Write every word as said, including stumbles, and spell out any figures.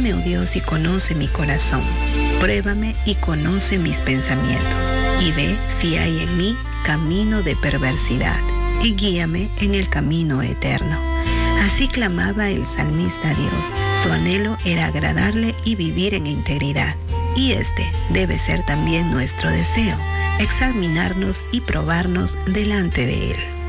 Mírame, oh Dios, y conoce mi corazón. Pruébame y conoce mis pensamientos, y ve si hay en mí camino de perversidad, y guíame en el camino eterno. Así clamaba el salmista a Dios. Su anhelo era agradarle y vivir en integridad. Y este debe ser también nuestro deseo, examinarnos y probarnos delante de Él.